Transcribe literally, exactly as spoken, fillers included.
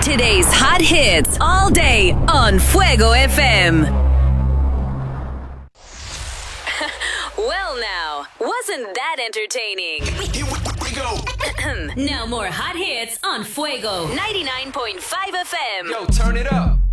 Today's hot hits all day on Fuego F M. Well, now, wasn't that entertaining? Here we go. Now more hot hits on Fuego ninety-nine point five F M. Yo, turn it up.